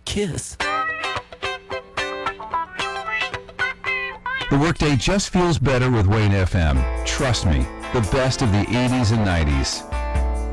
kiss. The workday just feels better with Wayne FM. Trust me, the best of the 80s and 90s.